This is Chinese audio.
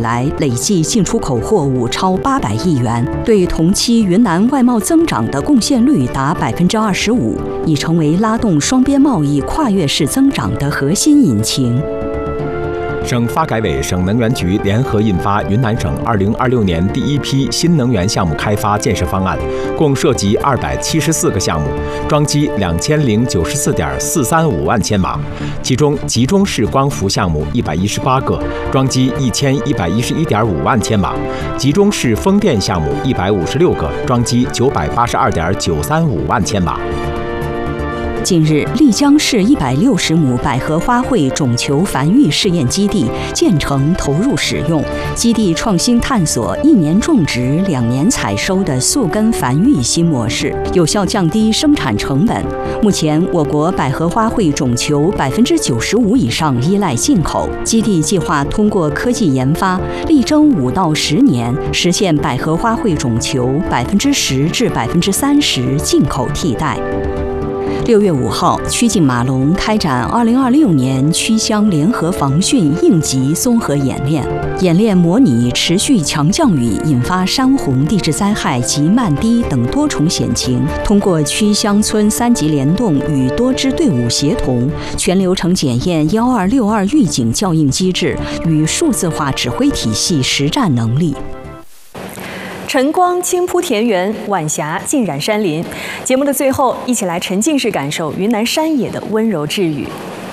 来，累计进出口货物超800亿元，对同期云南外贸增长的贡献率达25%，已成为拉动双边贸易跨越式增长的核心引擎。 省发改委、省能源局联合印发云南省2026年第一批新能源项目开发建设方案，共涉及274个项目，装机2094.435万千瓦，其中集中式光伏项目118个，装机1111.5万千瓦；集中式风电项目156个，装机982.935万千瓦。 近日，丽江市160亩百合花卉种球繁育试验基地建成投入使用。基地创新探索1年种植、2年采收的宿根繁育新模式，有效降低生产成本。目前，我国百合花卉种球95%以上依赖进口。基地计划通过科技研发，力争5到10年实现百合花卉种球10%至30%进口替代。6月5号，曲靖马龙开展2026年曲湘联合防汛应急综合演练。演练模拟持续强降雨引发山洪地质灾害及漫堤等多重险情，通过曲湘村3级联动与多支队伍协同，全流程检验1262预警校应机制与数字化指挥体系实战能力。 晨光青铺田园，晚霞浸染山林。节目的最后，一起来沉浸式感受云南山野的温柔治愈。